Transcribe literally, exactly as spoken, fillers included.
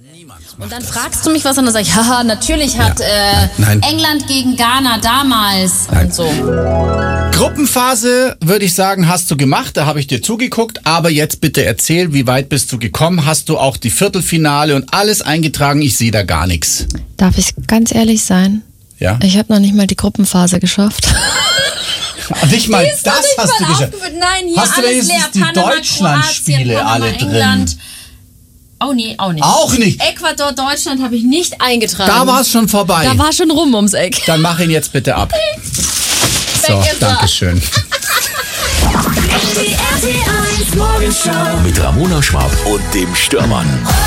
Niemand. Und dann fragst du mich was und dann sag ich, haha, natürlich hat Ja. äh, Nein. England gegen Ghana damals Nein. und so. Gruppenphase, würde ich sagen, hast du gemacht, da habe ich dir zugeguckt, aber jetzt bitte erzähl, wie weit bist du gekommen? Hast du auch die Viertelfinale und alles eingetragen? Ich sehe da gar nichts. Darf ich ganz ehrlich sein? Ja? Ich habe noch nicht mal die Gruppenphase geschafft. Nicht mal Die ist das noch nicht hast mal du geschafft. aufgeführt. Nein, hier Hast du alles wenigstens leer. die Panama, Deutschlandspiele Kroatien, Panama, alle drin? England. Oh nee, auch nicht. Auch nicht. Ecuador, Deutschland habe ich nicht eingetragen. Da war es schon vorbei. Da war schon rum ums Eck. Dann mach ihn jetzt bitte ab. So, Weg ist er. danke schön. Die R T eins Morgenshow Mit Ramona Schwab und dem Stürmann.